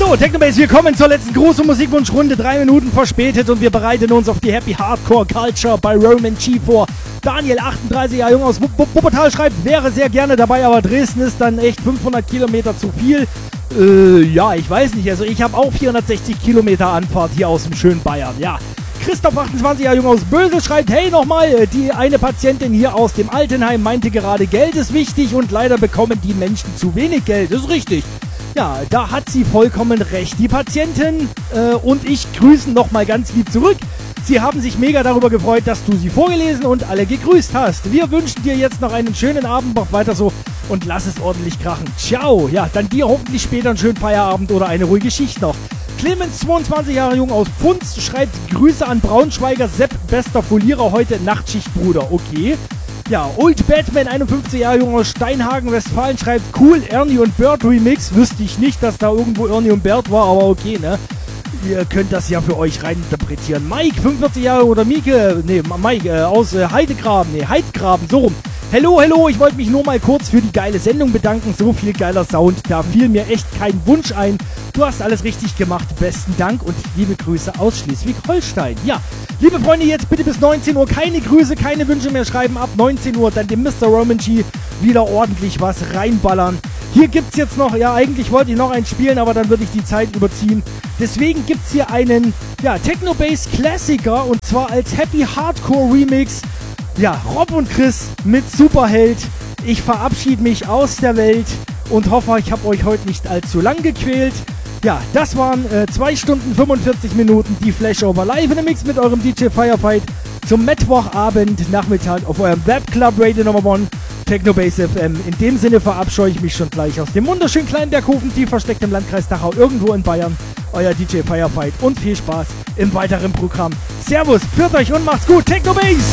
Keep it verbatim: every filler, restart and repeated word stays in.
So, Technobase, wir kommen zur letzten großen Musikwunschrunde, drei Minuten verspätet und wir bereiten uns auf die Happy Hardcore Culture bei Roman G vor. Daniel, achtunddreißig Jahre jung aus Wuppertal, schreibt, wäre sehr gerne dabei, aber Dresden ist dann echt fünfhundert Kilometer zu viel. Äh, ja, ich weiß nicht, also ich habe auch vierhundertsechzig Kilometer Anfahrt hier aus dem schönen Bayern, ja. Christoph, achtundzwanzig Jahre jung aus Bösel, schreibt, hey nochmal, die eine Patientin hier aus dem Altenheim meinte gerade, Geld ist wichtig und leider bekommen die Menschen zu wenig Geld, das ist richtig. Ja, da hat sie vollkommen recht. Die Patientin äh, und ich grüßen nochmal ganz lieb zurück. Sie haben sich mega darüber gefreut, dass du sie vorgelesen und alle gegrüßt hast. Wir wünschen dir jetzt noch einen schönen Abend, mach weiter so und lass es ordentlich krachen. Ciao. Ja, dann dir hoffentlich später einen schönen Feierabend oder eine ruhige Schicht noch. Clemens, zweiundzwanzig Jahre jung aus Pfunz, schreibt Grüße an Braunschweiger Sepp, bester Folierer heute, Nachtschicht, Bruder. Okay. Ja, Old Batman, einundfünfzig Jahre jung aus Steinhagen, Westfalen, schreibt, cool, Ernie und Bert Remix. Wüsste ich nicht, dass da irgendwo Ernie und Bert war, aber okay, ne? Ihr könnt das ja für euch reininterpretieren. Mike, fünfundvierzig Jahre oder Mieke, ne, Mike, äh, aus äh, Heidegraben, ne, Heidgraben, so rum. Hello, hello, ich wollte mich nur mal kurz für die geile Sendung bedanken. So viel geiler Sound, da fiel mir echt kein Wunsch ein. Du hast alles richtig gemacht, besten Dank und liebe Grüße aus Schleswig-Holstein. Ja, liebe Freunde, jetzt bitte bis neunzehn Uhr keine Grüße, keine Wünsche mehr schreiben. Ab neunzehn Uhr dann dem Mister Roman G wieder ordentlich was reinballern. Hier gibt's jetzt noch, ja eigentlich wollte ich noch einen spielen, aber dann würde ich die Zeit überziehen. Deswegen gibt's hier einen, ja, Techno-Bass-Klassiker und zwar als Happy Hardcore Remix. Ja, Rob und Chris mit Superheld. Ich verabschiede mich aus der Welt und hoffe, ich habe euch heute nicht allzu lang gequält. Ja, das waren äh, zwei Stunden fünfundvierzig Minuten die Flashover live in dem Mix mit eurem D J Firefight zum Mittwochabend, Nachmittag auf eurem Webclub Radio Nummer eins Technobase F M. In dem Sinne verabscheue ich mich schon gleich aus dem wunderschönen kleinen Berghofen, tief versteckt im Landkreis Dachau, irgendwo in Bayern. Euer D J Firefight und viel Spaß im weiteren Programm. Servus, führt euch und macht's gut, Technobase!